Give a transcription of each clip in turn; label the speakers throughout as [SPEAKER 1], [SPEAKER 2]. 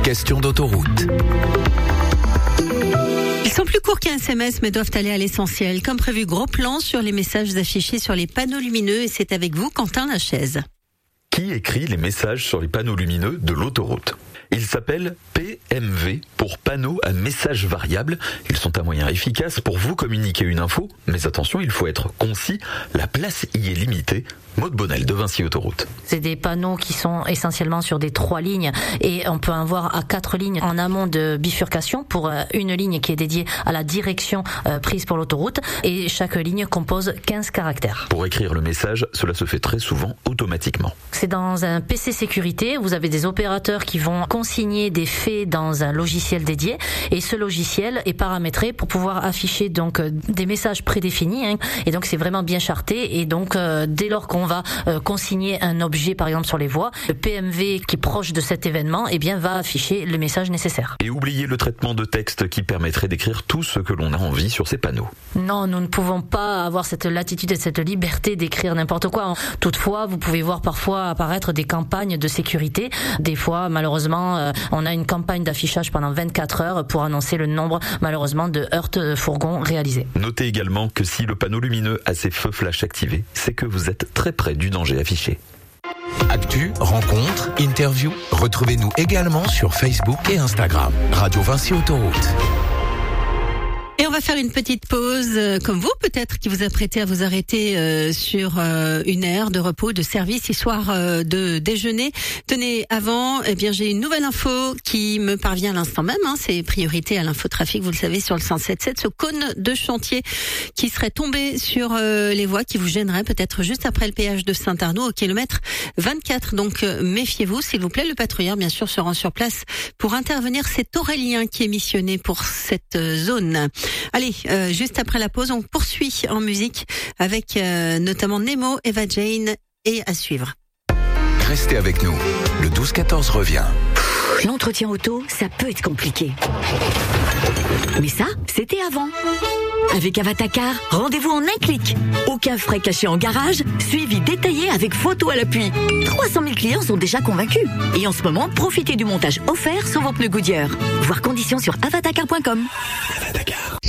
[SPEAKER 1] question d'autoroute.
[SPEAKER 2] Ils sont plus courts qu'un SMS mais doivent aller à l'essentiel. Comme prévu, gros plan sur les messages affichés sur les panneaux lumineux et c'est avec vous, Quentin Lachaise.
[SPEAKER 3] Qui écrit les messages sur les panneaux lumineux de l'autoroute ? Ils s'appellent PMV pour panneaux à messages variables. Ils sont un moyen efficace pour vous communiquer une info, mais attention, il faut être concis, la place y est limitée. Maud Bonnel de Vinci Autoroute.
[SPEAKER 4] C'est des panneaux qui sont essentiellement sur des 3 lignes et on peut en voir à 4 lignes en amont de bifurcation pour une ligne qui est dédiée à la direction prise pour l'autoroute et chaque ligne compose 15 caractères.
[SPEAKER 3] Pour écrire le message, cela se fait très souvent automatiquement.
[SPEAKER 4] C'est dans un PC sécurité, vous avez des opérateurs qui vont consigner des faits dans un logiciel dédié et ce logiciel est paramétré pour pouvoir afficher donc des messages prédéfinis et donc c'est vraiment bien charté et donc dès lors qu'on va consigner un objet par exemple sur les voies, le PMV qui est proche de cet événement va afficher le message nécessaire.
[SPEAKER 3] Et oubliez le traitement de texte qui permettrait d'écrire tout ce que l'on a envie sur ces panneaux.
[SPEAKER 4] Non, nous ne pouvons pas avoir cette latitude et cette liberté d'écrire n'importe quoi. Toutefois, vous pouvez voir parfois apparaître des campagnes de sécurité. Des fois, malheureusement, on a une campagne d'affichage pendant 24 heures pour annoncer le nombre, malheureusement, de heurts de fourgons réalisés.
[SPEAKER 3] Notez également que si le panneau lumineux a ses feux flash activés, c'est que vous êtes très près du danger affiché.
[SPEAKER 1] Actu, rencontres, interviews. Retrouvez-nous également sur Facebook et Instagram. Radio Vinci Autoroute.
[SPEAKER 2] Et on va faire une petite pause, comme vous peut-être, qui vous apprêtez à vous arrêter sur une aire de repos, de service, histoire de déjeuner. Tenez, avant, j'ai une nouvelle info qui me parvient à l'instant même. C'est priorité à l'infotrafic, vous le savez, sur le 107.7. Ce cône de chantier qui serait tombé sur les voies, qui vous gênerait peut-être juste après le péage de Saint-Arnaud au kilomètre 24. Donc méfiez-vous, s'il vous plaît. Le patrouilleur, bien sûr, se rend sur place pour intervenir. C'est Aurélien qui est missionné pour cette zone. Allez, juste après la pause, on poursuit en musique avec notamment Nemo, Eva Jane et à suivre.
[SPEAKER 1] Restez avec nous. Le 12-14 revient.
[SPEAKER 5] L'entretien auto, ça peut être compliqué. Mais ça, c'était avant. Avec Avatacar, rendez-vous en un clic. Aucun frais caché en garage, suivi détaillé avec photo à l'appui. 300 000 clients sont déjà convaincus. Et en ce moment, profitez du montage offert sur vos pneus Goodyear. Voir conditions sur avatacar.com.
[SPEAKER 1] Avatacar.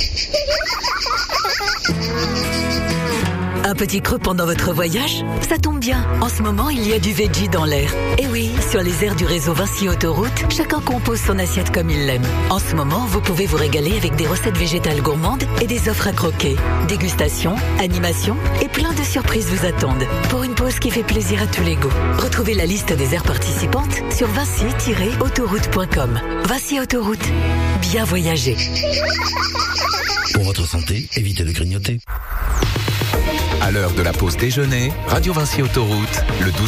[SPEAKER 5] Un petit creux pendant votre voyage ? Ça tombe bien. En ce moment, il y a du veggie dans l'air. Et oui, sur les aires du réseau Vinci Autoroute, chacun compose son assiette comme il l'aime. En ce moment, vous pouvez vous régaler avec des recettes végétales gourmandes et des offres à croquer. Dégustation, animation et plein de surprises vous attendent. Pour une pause qui fait plaisir à tous les goûts. Retrouvez la liste des aires participantes sur vinci-autoroute.com. Vinci Autoroute. Bien voyager.
[SPEAKER 6] Pour votre santé, évitez de grignoter.
[SPEAKER 1] À l'heure de la pause déjeuner, Radio Vinci Autoroute, le 12